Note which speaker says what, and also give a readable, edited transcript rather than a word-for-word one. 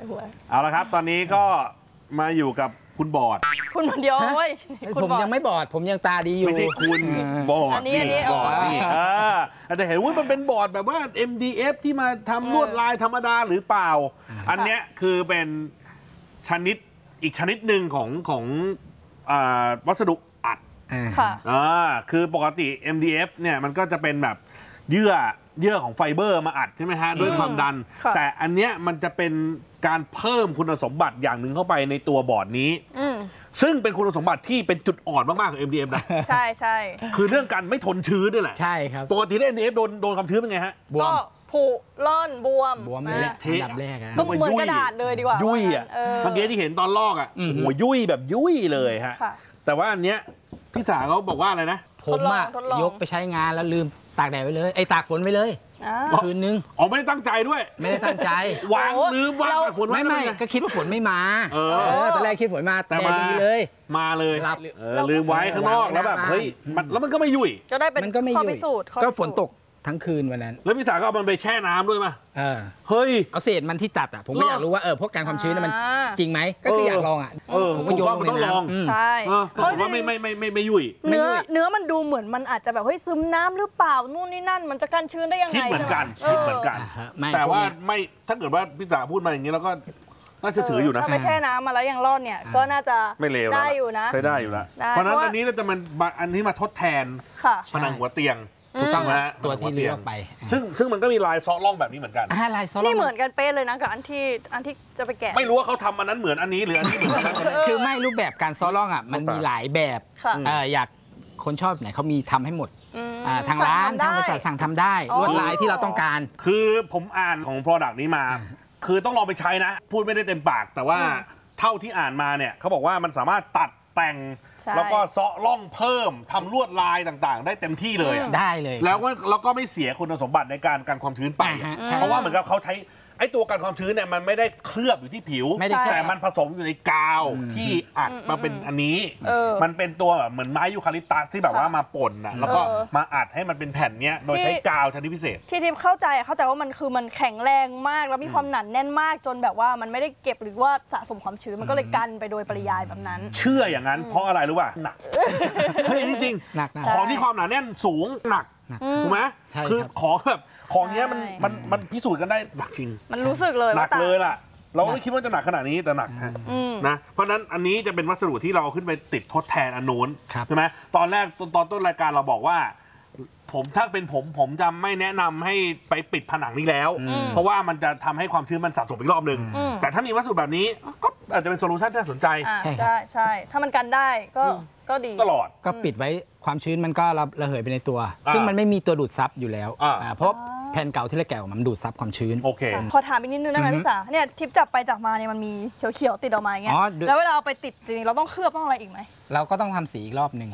Speaker 1: หัว
Speaker 2: เอาละครับตอนนี้ก็มาอยู่กับคุณบอด
Speaker 1: คุณคนเดียวเว้ย
Speaker 3: ผมยังไม่บอดผมยังตาดีอยู่
Speaker 2: ไม่ใช่คุณบอด
Speaker 1: อันนี้
Speaker 2: บอดนี่แต่เห็นว่ามันเป็นบอดแบบว่า MDF ที่มาทำลวดลายธรรมดาหรือเปล่าอันเนี้ยคือเป็นชนิดอีกชนิดหนึ่งของวัสดุอัดคือปกติ MDF เนี่ยมันก็จะเป็นแบบเยื่อของไฟเบอร์มาอัดใช่ไหมฮะด้วยความดันแต่อันเนี้ยมันจะเป็นการเพิ่มคุณสมบัติอย่างหนึ่งเข้าไปในตัวบอร์ดนี้ซึ่งเป็นคุณสมบัติที่เป็นจุดอ่อนมากๆของ MDF นะ
Speaker 1: ใช่ใช่
Speaker 2: คือเรื่องการไม่ทนชื้นนี่แหละ
Speaker 3: ใช่ครับ
Speaker 2: ปกติ MDF โดนความชื้นเป็นไงฮะ
Speaker 1: ก็ผุร่อนบวม
Speaker 3: เลยอันดับแรก
Speaker 1: ก็เหมือนกระดาษเลยดีกว่า
Speaker 2: ยุ่ยอ่ะเมื่อกี้ที่เห็นตอนลอกอ่ะโอ้โหยุ่ยแบบยุ่ยเลยฮะแต่ว่าอันเนี้ยพี่สาเขาบอกว่าอะไรนะ
Speaker 3: ผมอะยกไปใช้งานแล้วลืมตากแดดไว้เลยตากฝนไว้เลยคืนนึง
Speaker 2: ไม่ได้ตั้งใจด้วย
Speaker 3: ไม่ได้ตั้งใจ
Speaker 2: วางลืมวางตากฝน
Speaker 3: ไม่ก็คิดว่าฝนไม่มาตอนแรกคิดฝนมาแต่ดีเลย
Speaker 2: มาเลยลืมไว้ข้างนอกแล้วแบบเฮ้ยแล้วมันก็ไม่ยุ่ย
Speaker 1: ก็ได้เป็นข้อพิสูจน์
Speaker 3: ก็ฝนตกทั้งคืนวันนั้น
Speaker 2: แล้วพี่สาก็เอามันไปแช่น้ำด้วยป่ะ
Speaker 3: เฮ้ยเอาเศษมันที่ตัดอ่ะผมก็อยากรู้ว่าพวกการความชื้นมันจริงไหมก็คืออยากลองอ่ะ
Speaker 2: ผมก็โยนมันต้องลอง
Speaker 1: ใช่
Speaker 2: เพราะว่าไม่ยุ่ย
Speaker 1: เนื้อมันดูเหมือนมันอาจจะแบบเฮ้ยซึมน้ำหรือเปล่านู่นนี่นั่นมันจะกันชื้นได้ยังไง
Speaker 2: คิดเหมือนกันแต่ว่าไม่ถ้าเกิดว่าพี่สาพูดมาอย่างนี้แล้วก็น่าจะถืออยู่นะ
Speaker 1: ถ้าไปแช่น้ำมาแล้วยังรอดเนี่ยก็น่าจะ
Speaker 2: ไม่เลว
Speaker 1: ได้อยู่นะ
Speaker 2: ใช้ได้อยู่แล้วเพราะนั้นอันนี้เราจะมันอันนี้มาทดแทนผนังหัวเตียง
Speaker 3: ถูกต้องไหมตัวที่เลือกไป
Speaker 2: ซึ่งมันก็มีลายซ้อร่องแบบนี้เหมือนกัน
Speaker 3: ลายซ้อร่อง
Speaker 1: นี่เหมือนกันเป๊ะเลยนะกับอันที่จะไปแกะ
Speaker 2: ไม่รู้ว่าเขาทำอันนั้นเหมือนอันนี้หรืออันนี้เหมือนอันนั้น
Speaker 3: คือไม่รูปแบบการซ้อร่องอ่ะมันมีหลายแบบอยากคนชอบไหนเขามีทำให้หมดทางร้านทางบริษัทสั่งทำได้ลวดลายที่เราต้องการ
Speaker 2: คือผมอ่านของ Product นี้มาคือต้องลองไปใช้นะพูดไม่ได้เต็มปากแต่ว่าเท่าที่อ่านมาเนี่ยเขาบอกว่ามันสามารถตัดแต่งแล้วก็เซาะร่องเพิ่มทำลวดลายต่างๆได้เต็มที่เลย
Speaker 3: ได้เลย
Speaker 2: แล้วก็ไม่เสียคุณสมบัติในการกันความชื้นไปเพราะว่าเหมือนกับเขาใช้ไอ้ตัวกันความชื้นเนี่ยมันไม่ได้เคลือบอยู่ที่ผิวแต่มันผสมอยู่ในกาวที่อัดมาเป็นอันนี้มันเป็นตัวแบบเหมือนไม้ยูคาลิปตัสที่แบบว่ามาป่นนะแล้วก็มาอัดให้มันเป็นแผ่นเนี้ยโดยใช้กาวชนิดพิเศษ
Speaker 1: ที่ทิพย์เข้าใจว่ามันคือมันแข็งแรงมากแล้วมีความหนาแน่นมากจนแบบว่ามันไม่ได้เก็บหรือว่าสะสมความชื้นมันก็เลยกันไปโดยปริยายแบบนั้น
Speaker 2: เชื่ออย่างนั้นเพราะอะไรรู้ป่ะหนักเฮ้ยจริงๆของที่ความหนาแน่นสูงหนักถูกไหมคือของเนี้ยมันพิสูจน์กันได้หนักจริง
Speaker 1: มันรู้สึกเลย
Speaker 2: หนักเลยล่ะเราไม่คิดว่าจะหนักขนาดนี้แต่หนักนะเพราะนั้นอันนี้จะเป็นวัสดุที่เราขึ้นไปติดทดแทนอันนู้นใช่ไหมตอนแรกตอนต้นรายการเราบอกว่าถ้าเป็นผมจะไม่แนะนำให้ไปปิดผนังนี้แล้วเพราะว่ามันจะทำให้ความชื้นมันสะสมอีกรอบนึงแต่ถ้ามีวัสดุแบบนี้ก็อาจจะเป็นโซลูชันที่น่าสนใจ
Speaker 1: ใช่ถ้ามันกันได้ก็ดี
Speaker 2: ตลอด
Speaker 3: ก็ปิดไว้ความชื้นมันก็ระเหยไปในตัวซึ่งมันไม่มีตัวดูดซับอยู่แล้วเพราะแผ่นเก่าที่เราแกะมันดูดซับความชื้น
Speaker 2: โอเค
Speaker 1: ขอถามอีกนิดนึงได้ไหมพี่สาเนี่ยทิปจับไปจับมาเนี่ยมันมีเขียวๆติดออกมาอย่างเงี้ยแล้วเวลาเอาไปติดจริงเราต้องเคลือบต้องอะไรอีกไหม
Speaker 3: เราก็ต้องทำสีอีกรอบหนึ่ง